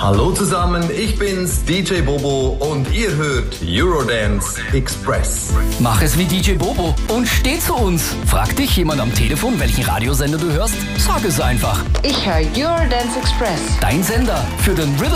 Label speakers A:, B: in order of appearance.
A: Hallo zusammen, ich bin's, DJ Bobo und ihr hört Eurodance Express.
B: Mach es wie DJ Bobo und steh zu uns. Fragt dich jemand am Telefon, welchen Radiosender du hörst? Sag es einfach.
C: Ich höre Eurodance Express.
B: Dein Sender für den Rhythm